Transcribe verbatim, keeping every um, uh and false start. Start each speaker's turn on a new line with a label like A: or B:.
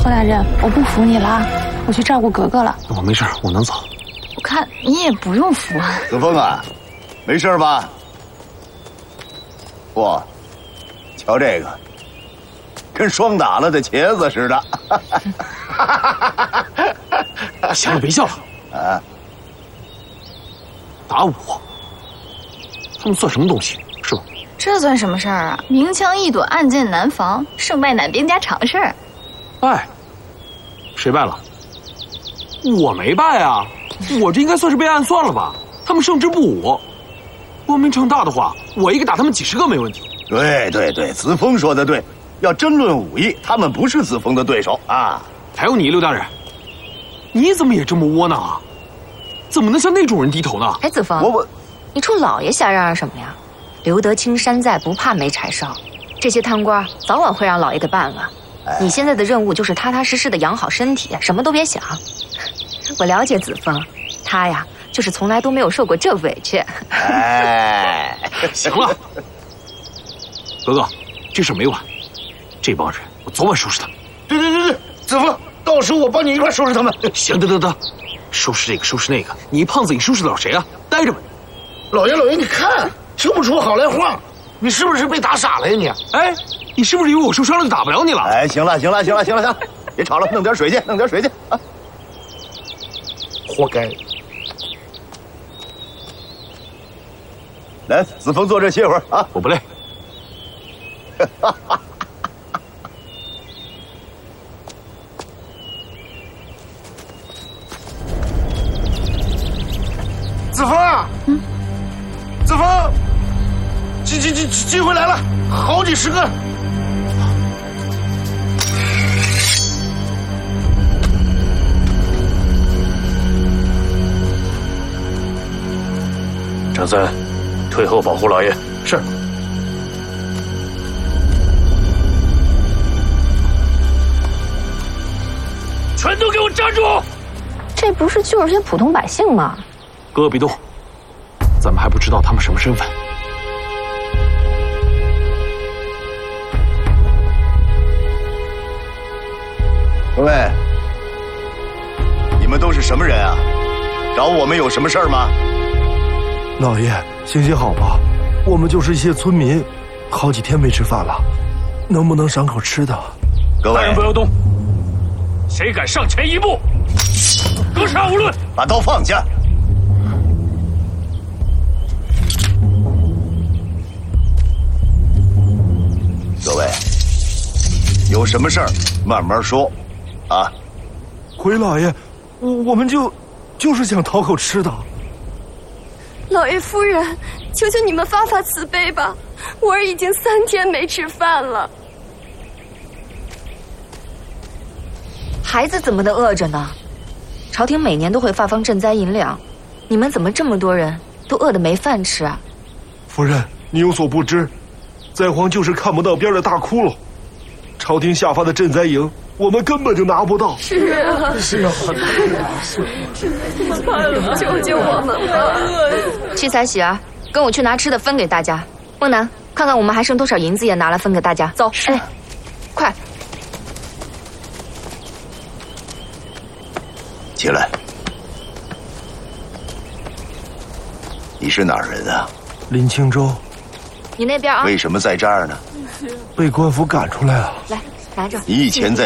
A: 何大人，我不服你了，我去照顾格格了。
B: 我没事，我能走。
A: 我看你也不用服。
C: 子枫啊，没事吧？哇，瞧这个，跟霜打了的茄子似的。
B: 行了，别笑了。
C: 啊，
B: 打我，他们算什么东西，是吧？
A: 这算什么事儿啊？明枪易躲，暗箭难防，胜败乃兵家常事儿。
B: 败？谁败了？我没败啊，我这应该算是被暗算了吧？他们胜之不武，光明正大的话，我一个打他们几十个没问题。
C: 对对对，子枫说的对，要争论武艺，他们不是子枫的对手啊。
B: 还有你，刘大人，你怎么也这么窝囊啊？怎么能向那种人低头呢？
D: 哎，子枫，
C: 我我，
D: 你冲老爷瞎嚷嚷什么呀？留得青山在，不怕没柴烧。这些贪官早晚会让老爷给办了。
C: 哎、
D: 你现在的任务就是踏踏实实的养好身体，什么都别想。我了解子枫，他呀，就是从来都没有受过这委屈。
C: 哎，
B: 行了，格格，这事没完，这帮人我早晚收拾他们。
E: 对对对对，子枫，到时候我帮你一块收拾他们。
B: 行，得得得，收拾这个，收拾那个，你一胖子，你收拾得了谁啊？待着吧。
E: 老爷，老爷，你看，听不出好赖话，你是不是被打傻了呀你？
B: 哎，你是不是以为我受伤了就打不了你了？
C: 哎，行了行了行了行了行了，别吵了，弄点水去，弄点水去啊！
E: 活该。
C: 来，子枫坐这歇会儿啊。
B: 我不累。
E: 子枫，嗯，子枫，机机机机会来了，好几十个。
F: 张三，退后保护老爷。
B: 是。
F: 全都给我站住！
D: 这不是就是些普通百姓吗？
B: 格格别动，咱们还不知道他们什么身份。
C: 各位，你们都是什么人啊？找我们有什么事儿吗？
G: 老爷，行行好吧，我们就是一些村民，好几天没吃饭了，能不能赏口吃的？
C: 各位，
F: 大人不要动，谁敢上前一步，格杀勿论。
C: 把刀放下。各位，有什么事儿慢慢说，啊。
G: 回老爷，我我们就就是想讨口吃的。
H: 老爷夫人，求求你们发发慈悲吧，我儿已经三天没吃饭了。
D: 孩子怎么能饿着呢？朝廷每年都会发放赈灾银两，你们怎么这么多人都饿得没饭吃啊？
G: 夫人，你有所不知，在皇就是看不到边的大窟窿，朝廷下发的赈灾银，我们根本就拿不到。
H: 是啊，
E: 是啊，
H: 怎么办了？救救我们吧！
D: 七彩喜儿，跟我去拿吃的分给大家。梦楠，看看我们还剩多少银子，也拿来分给大家。走，哎，快！
C: 起来。你是哪儿人啊？
G: 林青州。
D: 你那边啊？
C: 为什么在这儿呢？
G: 被官府赶出来了。
D: 来，拿着。
C: 你以前在